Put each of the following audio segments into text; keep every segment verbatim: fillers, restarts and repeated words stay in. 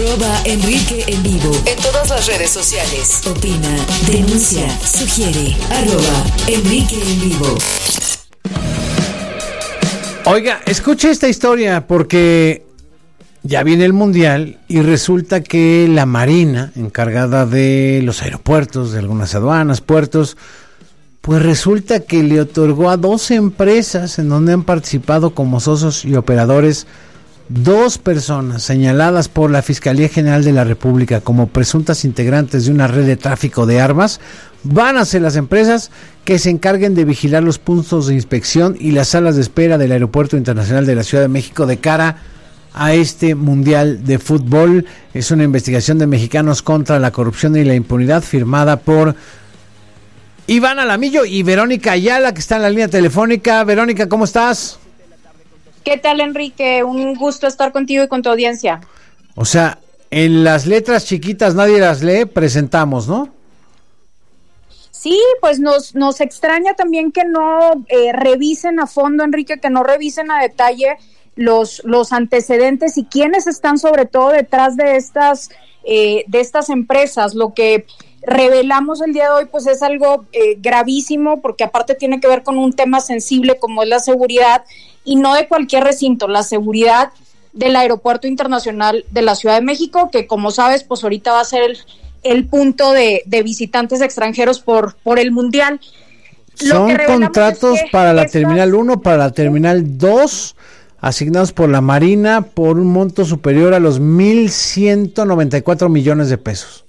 Arroba Enrique en vivo. En todas las redes sociales. Opina, denuncia, sugiere. Arroba Enrique en vivo. Oiga, escuche esta historia porque ya viene el Mundial y resulta que la Marina, encargada de los aeropuertos, de algunas aduanas, puertos, pues resulta que le otorgó a dos empresas en donde han participado como socios y operadores dos personas señaladas por la Fiscalía General de la República como presuntas integrantes de una red de tráfico de armas. Van a ser las empresas que se encarguen de vigilar los puntos de inspección y las salas de espera del Aeropuerto Internacional de la Ciudad de México de cara a este Mundial de Fútbol. Es una investigación de Mexicanos contra la Corrupción y la Impunidad firmada por Iván Alamillo y Verónica Ayala, que está en la línea telefónica. Verónica, ¿cómo estás? ¿Qué tal, Enrique? Un gusto estar contigo y con tu audiencia. O sea, en las letras chiquitas nadie las lee, presentamos, ¿no? Sí, pues nos, nos extraña también que no eh, revisen a fondo, Enrique, que no revisen a detalle los, los antecedentes y quiénes están sobre todo detrás de estas, eh, de estas empresas. Lo que revelamos el día de hoy pues es algo eh, gravísimo, porque aparte tiene que ver con un tema sensible como es la seguridad, y no de cualquier recinto, la seguridad del Aeropuerto Internacional de la Ciudad de México, que como sabes pues ahorita va a ser el, el punto de, de visitantes extranjeros por, por el Mundial. Son contratos para la estas... Terminal uno, para la Terminal dos, asignados por la Marina por un monto superior a los mil ciento noventa y cuatro millones de pesos.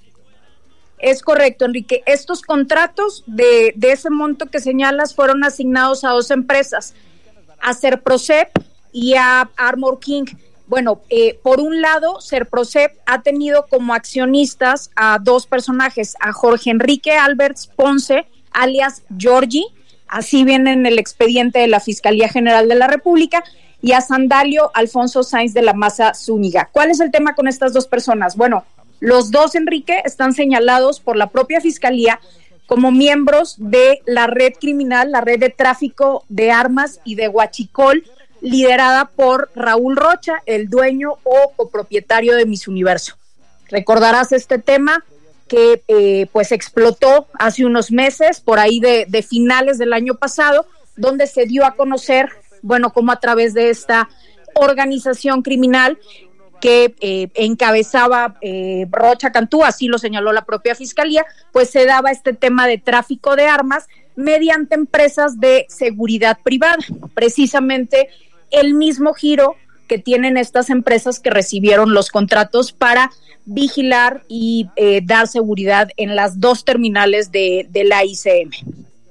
Es correcto, Enrique. Estos contratos de, de ese monto que señalas fueron asignados a dos empresas, a Serprocep y a Armor King. Bueno, eh, por un lado, Serprocep ha tenido como accionistas a dos personajes, a Jorge Enrique Alberts Ponce, alias Giorgi, así viene en el expediente de la Fiscalía General de la República, y a Sandalio Alfonso Sainz de la Maza Zúñiga. ¿Cuál es el tema con estas dos personas? Bueno, los dos, Enrique, están señalados por la propia Fiscalía como miembros de la red criminal, la red de tráfico de armas y de huachicol, liderada por Raúl Rocha, el dueño o copropietario de Miss Universo. Recordarás este tema que eh, pues explotó hace unos meses, por ahí de, de finales del año pasado, donde se dio a conocer, bueno, cómo a través de esta organización criminal que eh, encabezaba eh, Rocha Cantú, así lo señaló la propia Fiscalía, pues se daba este tema de tráfico de armas mediante empresas de seguridad privada, precisamente el mismo giro que tienen estas empresas que recibieron los contratos para vigilar y eh, dar seguridad en las dos terminales de, de la I C M.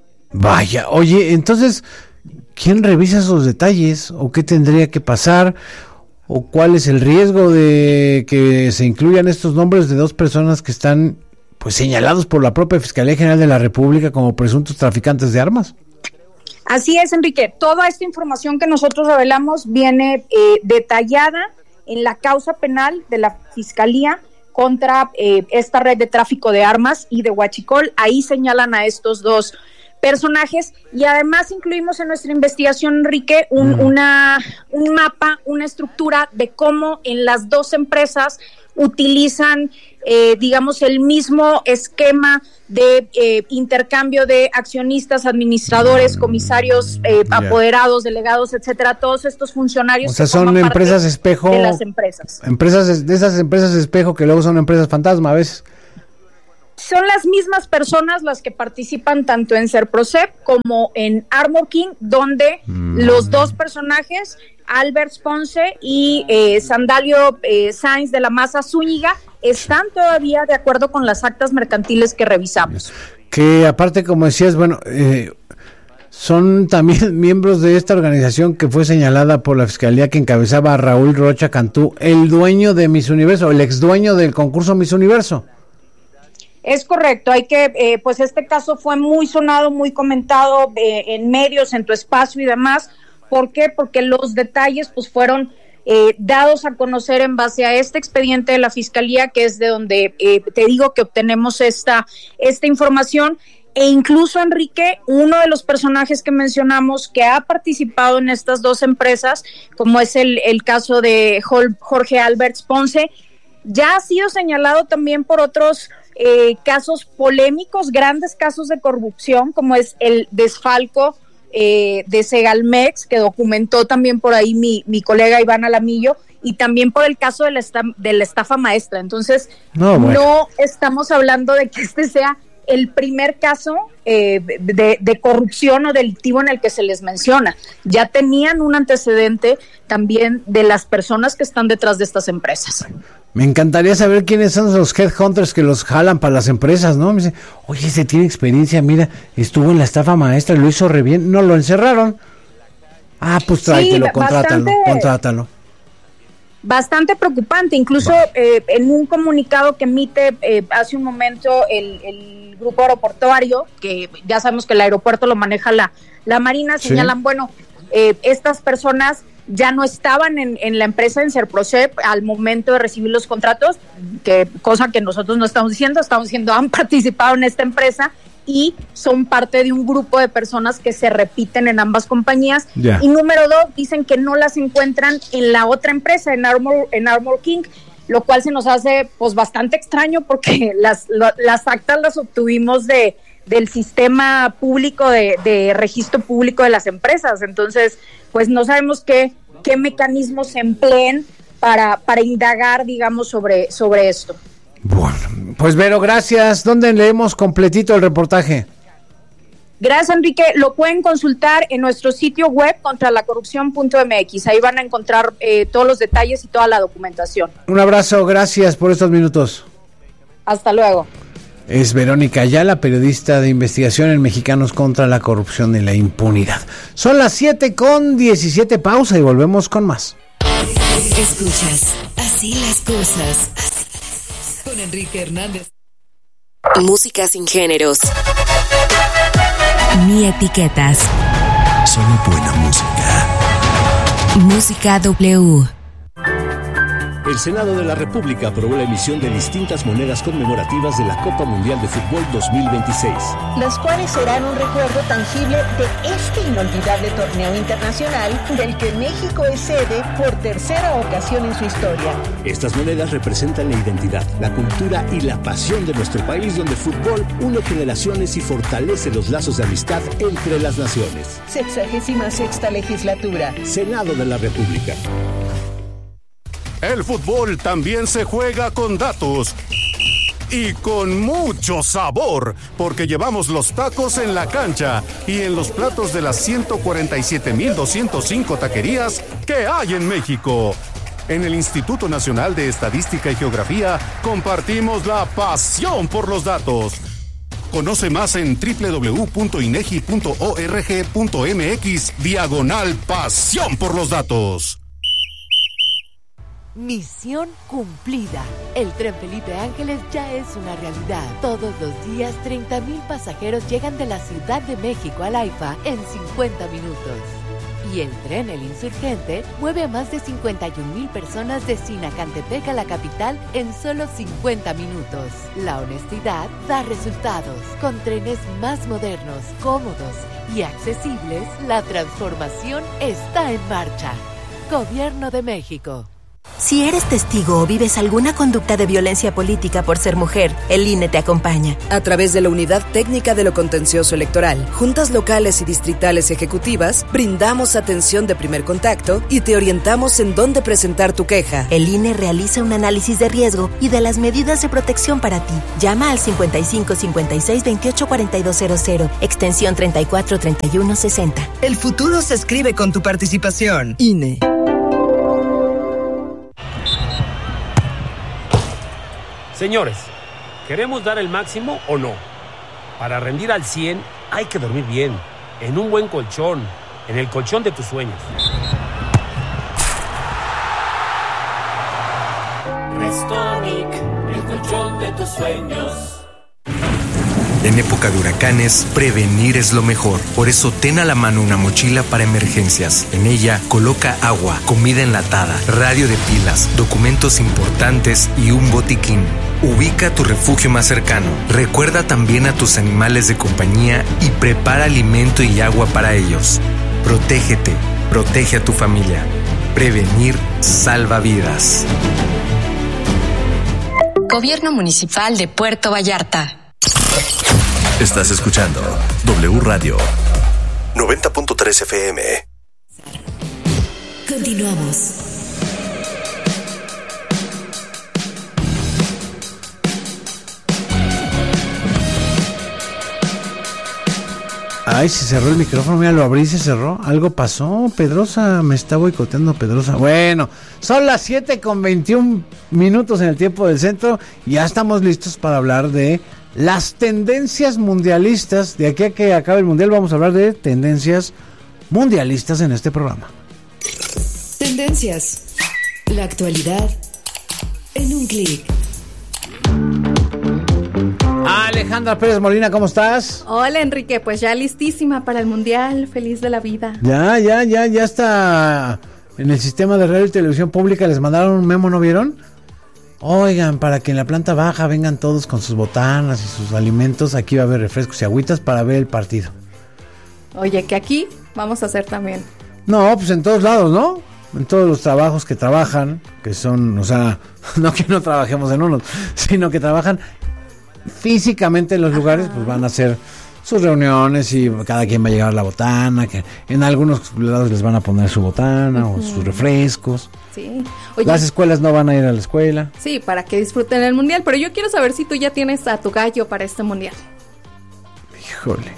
Vaya, oye, entonces, ¿quién revisa esos detalles? ¿O qué tendría que pasar? ¿O cuál es el riesgo de que se incluyan estos nombres de dos personas que están pues señalados por la propia Fiscalía General de la República como presuntos traficantes de armas? Así es, Enrique. Toda esta información que nosotros revelamos viene eh, detallada en la causa penal de la Fiscalía contra eh, esta red de tráfico de armas y de huachicol. Ahí señalan a estos dos personajes, y además incluimos en nuestra investigación, Enrique, un, mm. una, un mapa, una estructura de cómo en las dos empresas utilizan, eh, digamos, el mismo esquema de eh, intercambio de accionistas, administradores, comisarios, eh, yeah. apoderados, delegados, etcétera, todos estos funcionarios. O sea, son empresas espejo de las empresas. Empresas de esas empresas espejo que luego son empresas fantasma a veces. Son las mismas personas las que participan tanto en Serprocep como en Armor King, donde mm. los dos personajes, Alberts Ponce y eh, Sandalio eh, Sainz de la Maza Zúñiga, están todavía de acuerdo con las actas mercantiles que revisamos. Que aparte, como decías, bueno, eh, son también miembros de esta organización que fue señalada por la Fiscalía, que encabezaba a Raúl Rocha Cantú, el dueño de Miss Universo, el ex dueño del concurso Miss Universo. Es correcto, hay que, eh, pues este caso fue muy sonado, muy comentado eh, en medios, en tu espacio y demás. ¿Por qué? Porque los detalles pues fueron eh, dados a conocer en base a este expediente de la Fiscalía, que es de donde eh, te digo que obtenemos esta, esta información. E incluso, Enrique, uno de los personajes que mencionamos que ha participado en estas dos empresas, como es el, el caso de Jorge Alberts Ponce, ya ha sido señalado también por otros eh, casos polémicos, grandes casos de corrupción, como es el desfalco eh, de Segalmex, que documentó también por ahí mi, mi colega Iván Alamillo, y también por el caso de la, esta, de la estafa maestra. Entonces, no, bueno. no estamos hablando de que este sea el primer caso eh, de, de corrupción o delictivo en el que se les menciona. Ya tenían un antecedente también de las personas que están detrás de estas empresas. Me encantaría saber quiénes son los headhunters que los jalan para las empresas, ¿no? Me dice, oye, ese tiene experiencia, mira, estuvo en la estafa maestra, lo hizo re bien, no lo encerraron. Ah, pues tráetelo, sí, contrátalo, bastante... contrátalo. Bastante preocupante, incluso eh, en un comunicado que emite eh, hace un momento el, el grupo aeroportuario, que ya sabemos que el aeropuerto lo maneja la, la Marina, sí. señalan, bueno, eh, estas personas ya no estaban en, en la empresa, en Serprocep, al momento de recibir los contratos, que cosa que nosotros no estamos diciendo, estamos diciendo, han participado en esta empresa y son parte de un grupo de personas que se repiten en ambas compañías. Yeah. Y número dos, dicen que no las encuentran en la otra empresa, en Armor, en Armor King, lo cual se nos hace pues bastante extraño porque las, lo, las actas las obtuvimos de del sistema público de, de registro público de las empresas. Entonces, pues no sabemos qué, qué mecanismos se empleen para, para indagar, digamos, sobre, sobre esto. Bueno, pues Vero, gracias. ¿Dónde leemos completito el reportaje? Gracias, Enrique. Lo pueden consultar en nuestro sitio web contra la corrupción punto m x. Ahí van a encontrar eh, todos los detalles y toda la documentación. Un abrazo, gracias por estos minutos. Hasta luego. Es Verónica Ayala, periodista de investigación en Mexicanos contra la Corrupción y la Impunidad. Son las siete con diecisiete, pausa y volvemos con más. Escuchas Así las cosas. Con Enrique Hernández. Música sin géneros ni etiquetas. Solo buena música. Música W. El Senado de la República aprobó la emisión de distintas monedas conmemorativas de la Copa Mundial de Fútbol dos mil veintiséis. Las cuales serán un recuerdo tangible de este inolvidable torneo internacional del que México es sede por tercera ocasión en su historia. Estas monedas representan la identidad, la cultura y la pasión de nuestro país, donde el fútbol une generaciones y fortalece los lazos de amistad entre las naciones. Sexagésima sexta legislatura. Senado de la República. El fútbol también se juega con datos y con mucho sabor, porque llevamos los tacos en la cancha y en los platos de las ciento cuarenta y siete mil doscientos cinco taquerías que hay en México. En el Instituto Nacional de Estadística y Geografía compartimos la pasión por los datos. Conoce más en doble u doble u doble u punto inegi punto org punto m x diagonal pasión por los datos. Misión cumplida. El Tren Felipe Ángeles ya es una realidad. Todos los días, treinta mil pasajeros llegan de la Ciudad de México al AIFA en cincuenta minutos. Y el tren El Insurgente mueve a más de cincuenta y un mil personas de Sinacantepec a la capital en solo cincuenta minutos. La honestidad da resultados. Con trenes más modernos, cómodos y accesibles, la transformación está en marcha. Gobierno de México. Si eres testigo o vives alguna conducta de violencia política por ser mujer, el I N E te acompaña. A través de la Unidad Técnica de lo Contencioso Electoral, juntas locales y distritales ejecutivas, brindamos atención de primer contacto y te orientamos en dónde presentar tu queja. El I N E realiza un análisis de riesgo y de las medidas de protección para ti. Llama al cincuenta y cinco cincuenta y seis veintiocho cuarenta y dos cero cero, extensión treinta y cuatro treinta y uno sesenta. El futuro se escribe con tu participación. I N E. Señores, ¿queremos dar el máximo o no? Para rendir al cien hay que dormir bien, en un buen colchón, en el colchón de tus sueños. Restonic, el colchón de tus sueños. En época de huracanes, prevenir es lo mejor. Por eso ten a la mano una mochila para emergencias. En ella, coloca agua, comida enlatada, radio de pilas, documentos importantes y un botiquín. Ubica tu refugio más cercano. Recuerda también a tus animales de compañía y prepara alimento y agua para ellos. Protégete, protege a tu familia. Prevenir salva vidas. Gobierno Municipal de Puerto Vallarta. Estás escuchando W Radio noventa punto tres F M. Continuamos. Ay, se cerró el micrófono, mira, lo abrí y se cerró. Algo pasó, Pedrosa, me está boicoteando Pedrosa. Bueno, son las siete con veintiún minutos en el tiempo del centro. Ya estamos listos para hablar de las tendencias mundialistas. De aquí a que acabe el mundial vamos a hablar de tendencias mundialistas en este programa. Tendencias. La actualidad en un clic. Alejandra Pérez Molina, ¿cómo estás? Hola, Enrique, pues ya listísima para el mundial, feliz de la vida. Ya, ya, ya, ya está en el sistema de radio y televisión pública, les mandaron un memo, ¿no vieron? Oigan, para que en la planta baja vengan todos con sus botanas y sus alimentos, aquí va a haber refrescos y agüitas para ver el partido. Oye, que aquí vamos a hacer también. No, pues en todos lados, ¿no? En todos los trabajos que trabajan, que son, o sea, no que no trabajemos en unos, sino que trabajan físicamente en los Ajá. lugares, pues van a hacer sus reuniones y cada quien va a llevar la botana, que en algunos lados les van a poner su botana uh-huh. o sus refrescos. Sí. Oye, las escuelas no van a ir a la escuela. Sí, para que disfruten el mundial, pero yo quiero saber si tú ya tienes a tu gallo para este mundial. Híjole.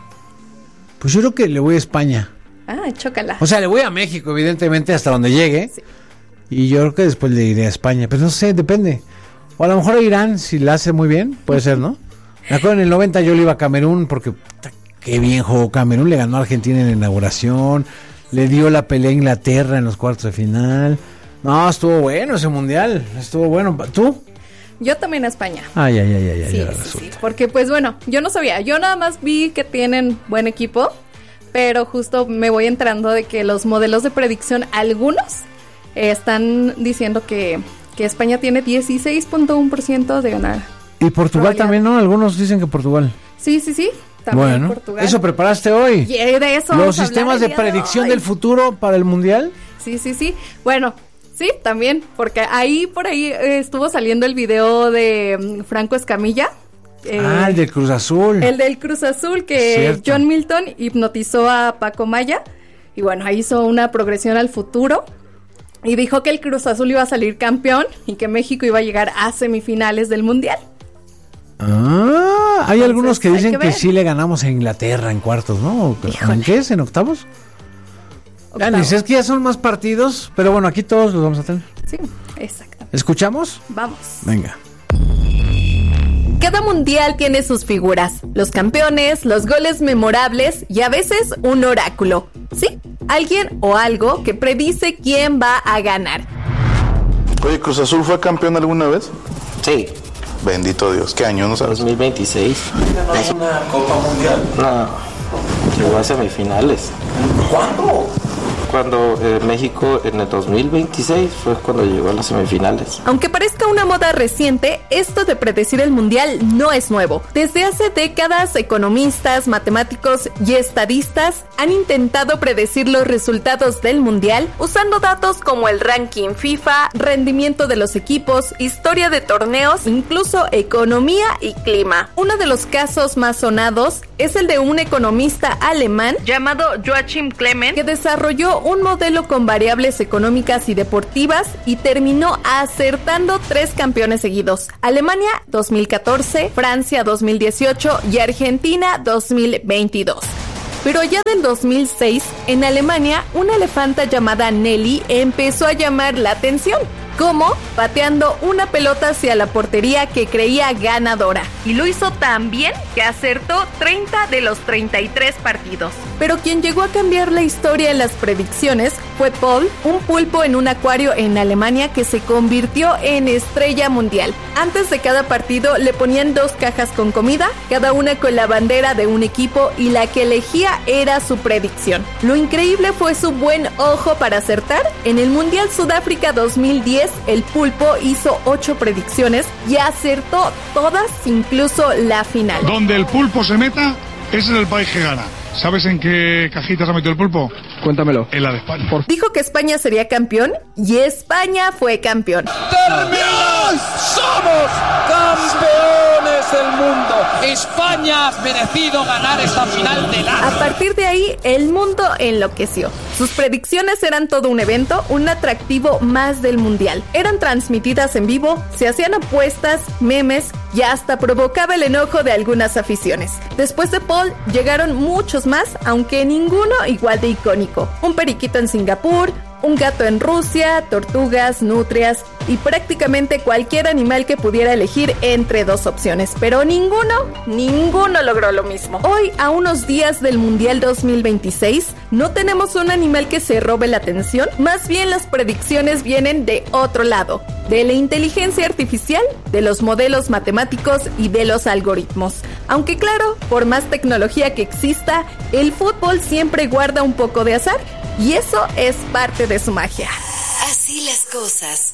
Pues yo creo que le voy a España. Ah, chócala. O sea, le voy a México, evidentemente, hasta donde llegue. Sí. Y yo creo que después le iré a España, pero no sé, depende. O a lo mejor a Irán, si la hace muy bien, puede ser, ¿no? Me acuerdo en el noventa yo le iba a Camerún, porque qué bien jugó Camerún, le ganó a Argentina en la inauguración, le dio la pelea a Inglaterra en los cuartos de final. No, estuvo bueno ese mundial, estuvo bueno. ¿Tú? Yo también a España. Ay, ay, ay, ay, sí, ya sí, resulta. Sí, porque pues bueno, yo no sabía, yo nada más vi que tienen buen equipo, pero justo me voy entrando de que los modelos de predicción, algunos eh, están diciendo que... que España tiene dieciséis punto uno por ciento de ganar. Y Portugal también, ¿no? Algunos dicen que Portugal. Sí, sí, sí. También bueno, Portugal. ¿Eso preparaste hoy? Y de eso ¿Los sistemas de predicción de del futuro para el Mundial? Sí, sí, sí. Bueno, sí, también, porque ahí por ahí eh, estuvo saliendo el video de um, Franco Escamilla. Eh, ah, el del Cruz Azul. El del Cruz Azul, que Cierto. John Milton hipnotizó a Paco Maya. Y bueno, ahí hizo una progresión al futuro. Y dijo que el Cruz Azul iba a salir campeón y que México iba a llegar a semifinales del Mundial. Ah, hay Entonces, algunos que dicen que, que sí le ganamos a Inglaterra en cuartos, ¿no? Híjole. ¿En qué es? ¿En octavos? Ya, ni sé, es que ya son más partidos, pero bueno, aquí todos los vamos a tener. Sí, exacto. ¿Escuchamos? Vamos. Venga. Cada mundial tiene sus figuras, los campeones, los goles memorables y a veces un oráculo. ¿Sí? Alguien o algo que predice quién va a ganar. Oye, ¿Cruz Azul fue campeón alguna vez? Sí. Bendito Dios, ¿qué año no sabes? dos mil veintiséis. ¿Es una Copa Mundial? No, llegó a semifinales. ¿Cuándo? Cuando eh, México en el dos mil veintiséis fue cuando llegó a las semifinales. Aunque parezca una moda reciente, esto de predecir el mundial no es nuevo. Desde hace décadas, economistas, matemáticos y estadistas han intentado predecir los resultados del mundial usando datos como el ranking FIFA, rendimiento de los equipos, historia de torneos, incluso economía y clima. Uno de los casos más sonados es el de un economista alemán llamado Joachim Clement, que desarrolló un modelo con variables económicas y deportivas y terminó acertando tres campeones seguidos: Alemania dos mil catorce, Francia dos mil dieciocho y Argentina dos mil veintidós. Pero ya del dos mil seis, en Alemania, una elefanta llamada Nelly empezó a llamar la atención. ¿Cómo? Pateando una pelota hacia la portería que creía ganadora. Y lo hizo tan bien que acertó treinta de los treinta y tres partidos. Pero quien llegó a cambiar la historia en las predicciones fue Paul, un pulpo en un acuario en Alemania que se convirtió en estrella mundial. Antes de cada partido le ponían dos cajas con comida, cada una con la bandera de un equipo, y la que elegía era su predicción. Lo increíble fue su buen ojo para acertar. En el Mundial Sudáfrica dos mil diez, el pulpo hizo ocho predicciones y acertó todas, incluso la final. Donde el pulpo se meta, ese es el país que gana. ¿Sabes en qué cajita se ha metido el pulpo? Cuéntamelo. En la de España. Dijo que España sería campeón y España fue campeón. ¡Termina ¡Hoy somos campeones del mundo! España ha merecido ganar esta final de la... A partir de ahí, el mundo enloqueció. Sus predicciones eran todo un evento, un atractivo más del mundial. Eran transmitidas en vivo, se hacían apuestas, memes y hasta provocaba el enojo de algunas aficiones. Después de Paul, llegaron muchos más, aunque ninguno igual de icónico. Un periquito en Singapur, un gato en Rusia, tortugas, nutrias y prácticamente cualquier animal que pudiera elegir entre dos opciones, pero ninguno, ninguno logró lo mismo. Hoy, a unos días del Mundial dos mil veintiséis, no tenemos un animal que se robe la atención, más bien las predicciones vienen de otro lado, de la inteligencia artificial, de los modelos matemáticos y de los algoritmos. Aunque claro, por más tecnología que exista, el fútbol siempre guarda un poco de azar. Y eso es parte de su magia. Así las cosas.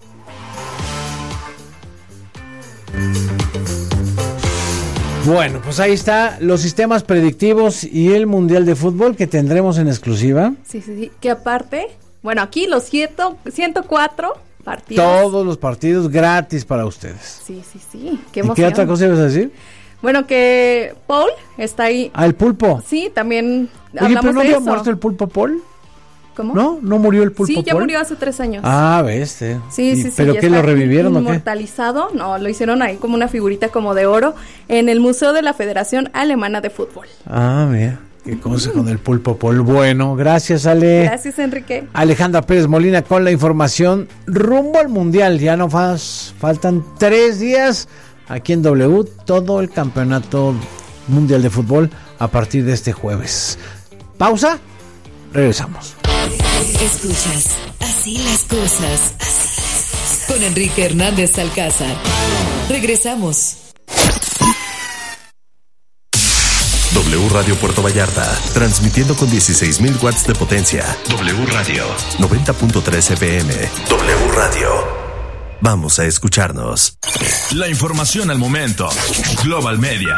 Bueno, pues ahí está los sistemas predictivos y el Mundial de Fútbol que tendremos en exclusiva. Sí, sí, sí. Que aparte, bueno, aquí los ciento cuatro partidos. Todos los partidos gratis para ustedes. Sí, sí, sí. Qué ¿Y emoción. qué otra cosa ibas a decir? Bueno, que Paul está ahí. Ah, el pulpo. Sí, también Oye, hablamos pero no de había eso. muerto el pulpo Paul. ¿Cómo? ¿No? ¿No murió el pulpo Sí, ya Paul? murió hace tres años. Ah, ves. Eh. Sí, ¿Y, sí, sí. ¿Pero ya qué, está lo revivieron o qué? Inmortalizado. No, lo hicieron ahí como una figurita como de oro en el Museo de la Federación Alemana de Fútbol. Ah, mira. Qué cosa con el pulpo Paul. Bueno, gracias, Ale. Gracias, Enrique. Alejandra Pérez Molina con la información rumbo al Mundial. Ya no fas, faltan tres días aquí en W, todo el campeonato mundial de fútbol a partir de este jueves. Pausa, regresamos. Escuchas Así las cosas. Así las cosas. Con Enrique Hernández Alcázar. Regresamos. W Radio Puerto Vallarta, transmitiendo con dieciséis mil watts de potencia. W Radio, noventa punto tres F M. W Radio. Vamos a escucharnos. La información al momento. Global Media.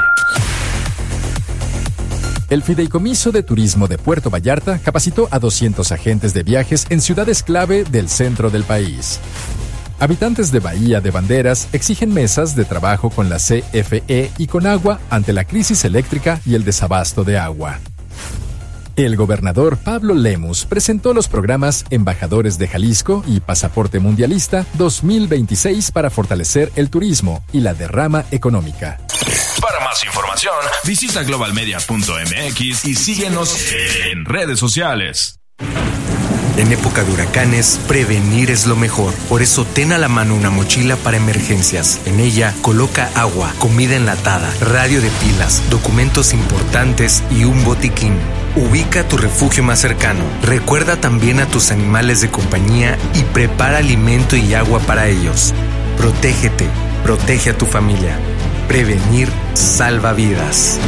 El Fideicomiso de Turismo de Puerto Vallarta capacitó a doscientos agentes de viajes en ciudades clave del centro del país. Habitantes de Bahía de Banderas exigen mesas de trabajo con la C F E y con agua ante la crisis eléctrica y el desabasto de agua. El gobernador Pablo Lemus presentó los programas Embajadores de Jalisco y Pasaporte Mundialista dos mil veintiséis para fortalecer el turismo y la derrama económica. Para más información, visita global media punto m x y síguenos en redes sociales. En época de huracanes, prevenir es lo mejor. Por eso, ten a la mano una mochila para emergencias. En ella, coloca agua, comida enlatada, radio de pilas, documentos importantes y un botiquín. Ubica tu refugio más cercano. Recuerda también a tus animales de compañía y prepara alimento y agua para ellos. Protégete, protege a tu familia. Prevenir salva vidas.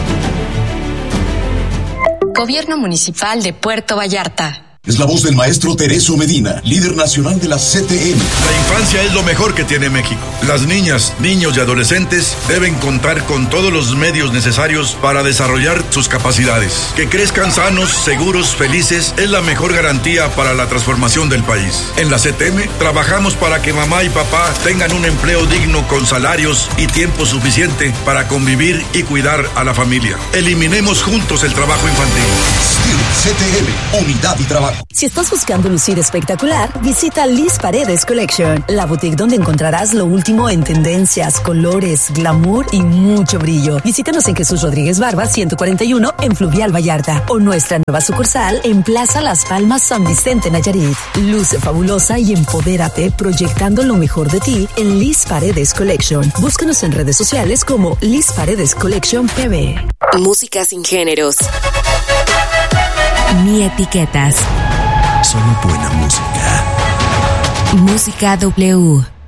Gobierno Municipal de Puerto Vallarta. Es la voz del maestro Tereso Medina, líder nacional de la C T M. La infancia es lo mejor que tiene México. Las niñas, niños y adolescentes deben contar con todos los medios necesarios para desarrollar sus capacidades. Que crezcan sanos, seguros, felices es la mejor garantía para la transformación del país. En la C T M trabajamos para que mamá y papá tengan un empleo digno con salarios y tiempo suficiente para convivir y cuidar a la familia. Eliminemos juntos el trabajo infantil. C T M, unidad y trabajo. Si estás buscando lucir espectacular, visita Liz Paredes Collection, la boutique donde encontrarás lo último en tendencias, colores, glamour y mucho brillo. Visítanos en Jesús Rodríguez Barba ciento cuarenta y uno en Fluvial Vallarta o nuestra nueva sucursal en Plaza Las Palmas San Vicente Nayarit. Luce fabulosa y empodérate proyectando lo mejor de ti en Liz Paredes Collection. Búscanos en redes sociales como Liz Paredes Collection P B. Música sin géneros ni etiquetas. Solo buena música. Música W.